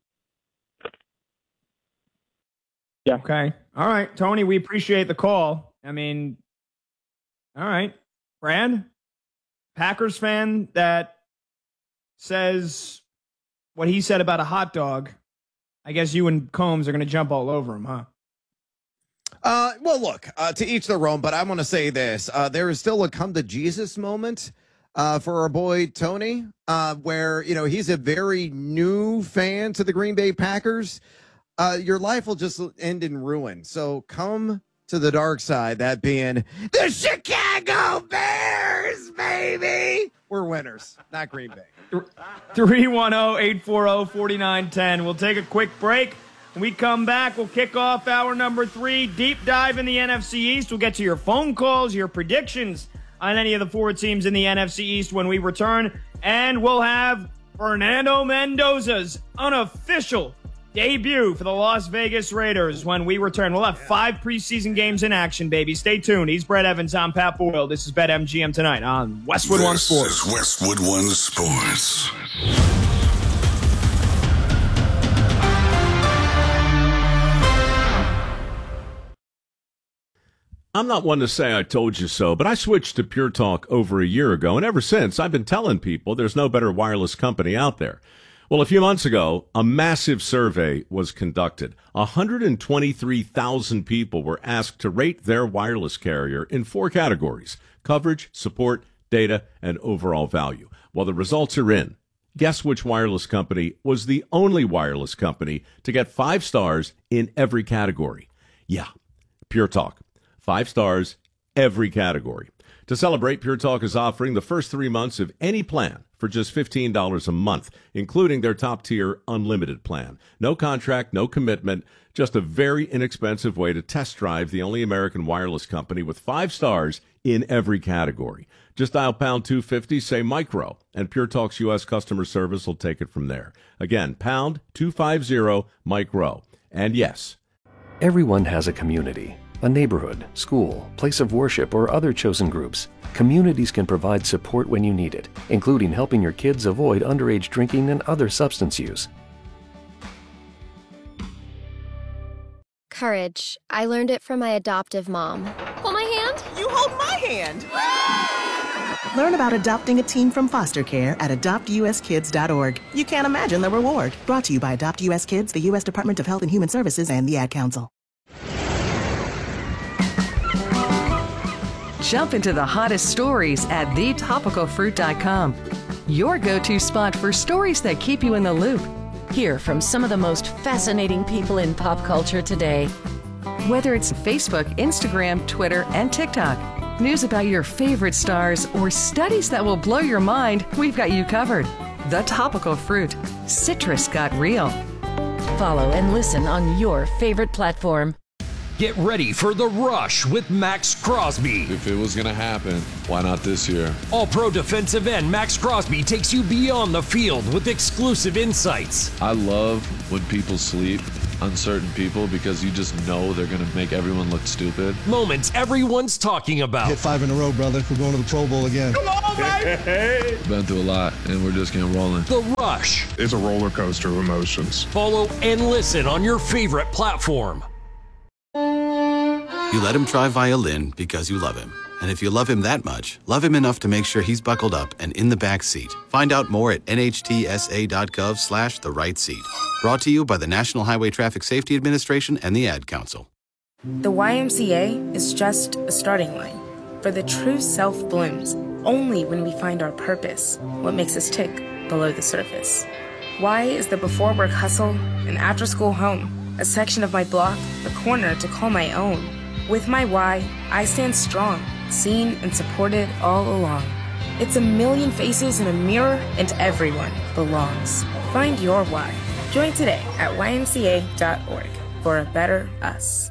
yeah. Okay. All right, Tony, we appreciate the call. I mean, all right, Brad, Packers fan that says what he said about a hot dog. I guess you and Combs are going to jump all over him, huh? Well, look, to each their own, but I want to say this. There is still a come to Jesus moment for our boy Tony, where, he's a very new fan to the Green Bay Packers. Your life will just end in ruin. So come to the dark side, that being the Chicago Bears, baby. We're winners, not Green Bay. 310-840-4910. We'll take a quick break. When we come back, we'll kick off hour number 3, deep dive in the NFC East. We'll get to your phone calls, your predictions on any of the 4 teams in the NFC East when we return. And we'll have Fernando Mendoza's unofficial debut for the Las Vegas Raiders when we return. We'll have 5 preseason games in action, baby. Stay tuned. He's Brett Evans. I'm Pat Boyle. This is BetMGM tonight on Westwood One Sports. This is Westwood One Sports. I'm not one to say I told you so, but I switched to Pure Talk over a year ago, and ever since, I've been telling people there's no better wireless company out there. Well, a few months ago, a massive survey was conducted. 123,000 people were asked to rate their wireless carrier in 4 categories: coverage, support, data, and overall value. Well, the results are in. Guess which wireless company was the only wireless company to get 5 stars in every category? Yeah, Pure Talk. 5 stars, every category. To celebrate, Pure Talk is offering the first 3 months of any plan for just $15 a month, including their top-tier unlimited plan. No contract, no commitment, just a very inexpensive way to test drive the only American wireless company with 5 stars in every category. Just dial pound 250, say micro, and Pure Talk's U.S. customer service will take it from there. Again, pound 250 micro. And yes, everyone has a community. A neighborhood, school, place of worship, or other chosen groups. Communities can provide support when you need it, including helping your kids avoid underage drinking and other substance use. Courage. I learned it from my adoptive mom. Hold my hand. You hold my hand. Learn about adopting a teen from foster care at adoptuskids.org. You can't imagine the reward. Brought to you by Adopt US Kids, the U.S. Department of Health and Human Services, and the Ad Council. Jump into the hottest stories at thetopicalfruit.com. Your go-to spot for stories that keep you in the loop. Hear from some of the most fascinating people in pop culture today. Whether it's Facebook, Instagram, Twitter, and TikTok, news about your favorite stars, or studies that will blow your mind, we've got you covered. The Topical Fruit. Citrus got real. Follow and listen on your favorite platform. Get ready for The Rush with Max Crosby. If it was going to happen, why not this year? All-Pro defensive end Max Crosby takes you beyond the field with exclusive insights. I love when people sleep on certain people because you just know they're going to make everyone look stupid. Moments everyone's talking about. Hit 5 in a row, brother. We're going to the Pro Bowl again. Come on, baby! Been through a lot, and we're just getting rolling. The Rush. It's a roller coaster of emotions. Follow and listen on your favorite platform. You let him try violin because you love him. And if you love him that much, love him enough to make sure he's buckled up and in the back seat. Find out more at nhtsa.gov/the-right-seat. Brought to you by the National Highway Traffic Safety Administration and the Ad Council. The YMCA is just a starting line. For the true self blooms only when we find our purpose, what makes us tick below the surface. Y is the before work hustle, an after school home, a section of my block, a corner to call my own. With my Y, I stand strong, seen and supported all along. It's a million faces in a mirror, and everyone belongs. Find your why. Join today at ymca.org for a better us.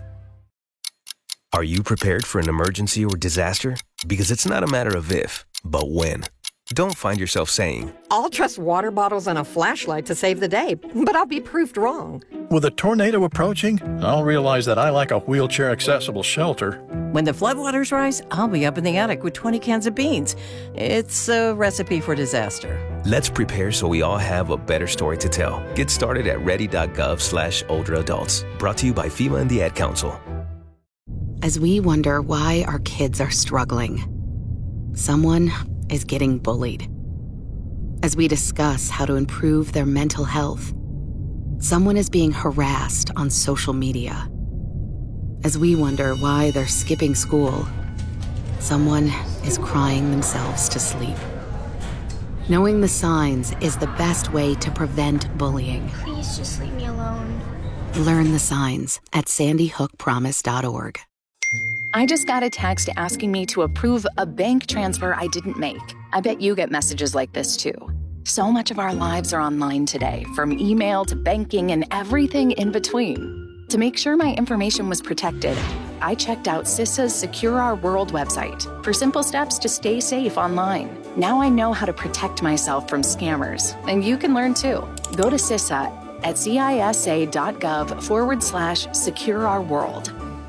Are you prepared for an emergency or disaster? Because it's not a matter of if, but when. Don't find yourself saying, I'll trust water bottles and a flashlight to save the day, but I'll be proved wrong. With a tornado approaching, I'll realize that I lack a wheelchair-accessible shelter. When the floodwaters rise, I'll be up in the attic with 20 cans of beans. It's a recipe for disaster. Let's prepare so we all have a better story to tell. Get started at ready.gov/older adults. Brought to you by FEMA and the Ad Council. As we wonder why our kids are struggling, someone is getting bullied. As we discuss how to improve their mental health, someone is being harassed on social media. As we wonder why they're skipping school, someone is crying themselves to sleep. Knowing the signs is the best way to prevent bullying. Please just leave me alone. Learn the signs at sandyhookpromise.org. I just got a text asking me to approve a bank transfer I didn't make. I bet you get messages like this too. So much of our lives are online today, from email to banking and everything in between. To make sure my information was protected, I checked out CISA's Secure Our World website for simple steps to stay safe online. Now I know how to protect myself from scammers, and you can learn too. Go to CISA at cisa.gov/Secure Our World.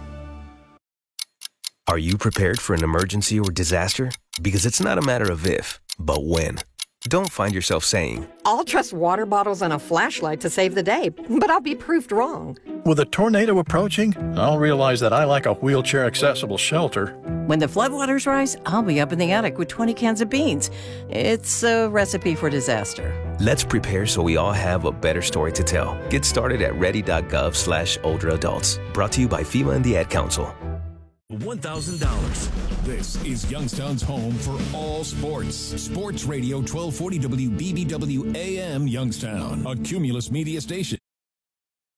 Are you prepared for an emergency or disaster? Because it's not a matter of if, but when. Don't find yourself saying, I'll trust water bottles and a flashlight to save the day, but I'll be proved wrong. With a tornado approaching, I'll realize that I lack a wheelchair-accessible shelter. When the floodwaters rise, I'll be up in the attic with 20 cans of beans. It's a recipe for disaster. Let's prepare so we all have a better story to tell. Get started at ready.gov/older adults. Brought to you by FEMA and the Ad Council. $1,000. This is Youngstown's home for all sports. Sports Radio 1240 WBBW AM Youngstown, a Cumulus Media station.